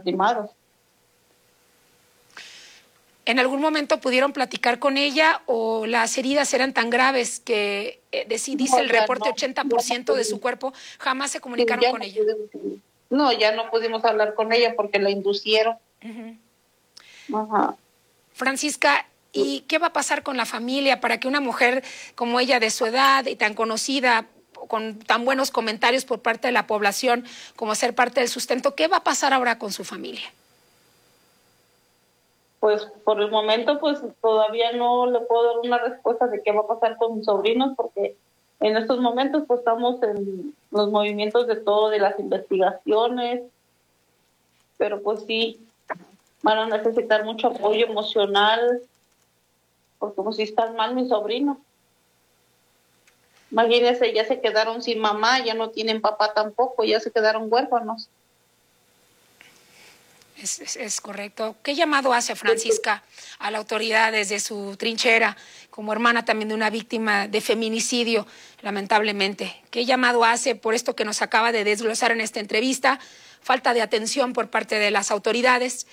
lastimados. ¿En algún momento pudieron platicar con ella o las heridas eran tan graves que, dice el reporte, 80% de su cuerpo, jamás se comunicaron con ella? No, ya no pudimos hablar con ella porque la inducieron. Ajá. Francisca, ¿y qué va a pasar con la familia para que una mujer como ella, de su edad y tan conocida, con tan buenos comentarios por parte de la población, como ser parte del sustento, qué va a pasar ahora con su familia? Pues por el momento pues todavía no le puedo dar una respuesta de qué va a pasar con mis sobrinos, porque en estos momentos pues estamos en los movimientos de todo, de las investigaciones, pero pues sí, van a necesitar mucho apoyo emocional, porque pues si están mal mis sobrinos. Imagínense, ya se quedaron sin mamá, ya no tienen papá tampoco, ya se quedaron huérfanos. Es correcto. ¿Qué llamado hace Francisca a la autoridad desde su trinchera, como hermana también de una víctima de feminicidio, lamentablemente? ¿Qué llamado hace por esto que nos acaba de desglosar en esta entrevista? Falta de atención por parte de las autoridades,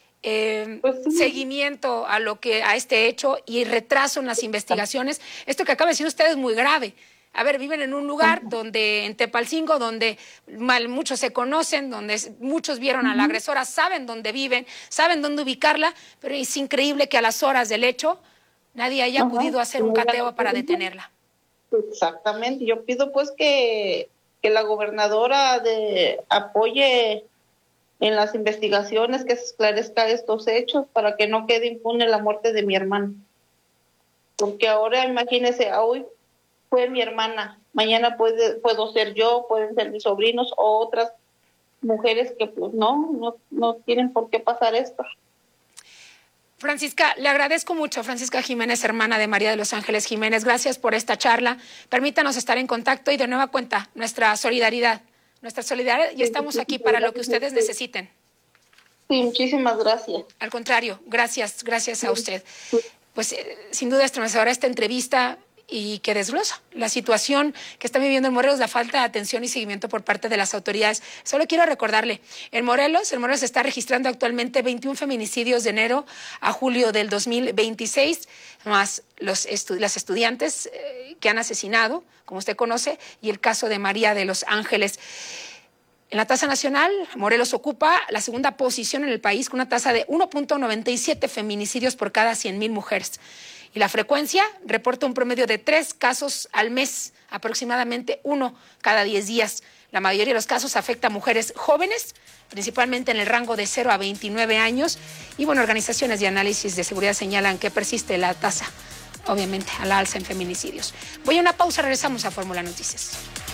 seguimiento a este hecho y retraso en las investigaciones. Esto que acaba de decir usted es muy grave. A ver, viven en un lugar donde, en Tepalcingo, donde muchos se conocen, donde muchos vieron a la agresora, saben dónde viven, saben dónde ubicarla, pero es increíble que a las horas del hecho nadie haya podido hacer un cateo para detenerla. Exactamente. Yo pido pues que la gobernadora apoye en las investigaciones, que se esclarezca estos hechos para que no quede impune la muerte de mi hermano. Porque ahora imagínese, hoy fue mi hermana, mañana puedo ser yo, pueden ser mis sobrinos o otras mujeres que pues no tienen por qué pasar esto. Francisca, le agradezco mucho, Francisca Jiménez, hermana de María de los Ángeles Jiménez. Gracias por esta charla. Permítanos estar en contacto y de nueva cuenta nuestra solidaridad y estamos aquí para lo que ustedes necesiten. Sí, muchísimas gracias. Al contrario, gracias a usted. Pues sin duda estremecedora esta entrevista y que desglosa la situación que está viviendo en Morelos, la falta de atención y seguimiento por parte de las autoridades. Solo quiero recordarle, en Morelos está registrando actualmente 21 feminicidios de enero a julio del 2026, más las estudiantes que han asesinado, como usted conoce, y el caso de María de los Ángeles. En la tasa nacional, Morelos ocupa la segunda posición en el país con una tasa de 1.97 feminicidios por cada 100,000 mujeres. Y la frecuencia reporta un promedio de 3 casos al mes, aproximadamente 1 cada 10 días. La mayoría de los casos afecta a mujeres jóvenes, principalmente en el rango de 0 a 29 años. Y organizaciones de análisis de seguridad señalan que persiste la tasa, obviamente, a la alza en feminicidios. Voy a una pausa, regresamos a Fórmula Noticias.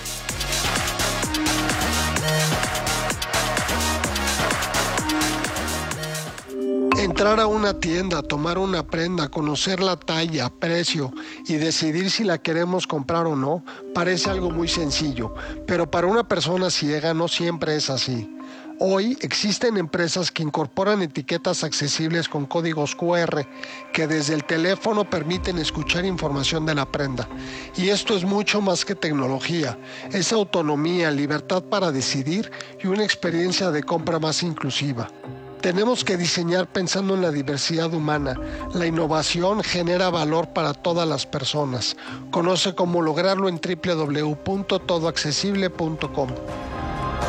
Entrar a una tienda, tomar una prenda, conocer la talla, precio y decidir si la queremos comprar o no, parece algo muy sencillo, pero para una persona ciega no siempre es así. Hoy existen empresas que incorporan etiquetas accesibles con códigos QR que desde el teléfono permiten escuchar información de la prenda. Y esto es mucho más que tecnología, es autonomía, libertad para decidir y una experiencia de compra más inclusiva. Tenemos que diseñar pensando en la diversidad humana. La innovación genera valor para todas las personas. Conoce cómo lograrlo en www.todoaccesible.com.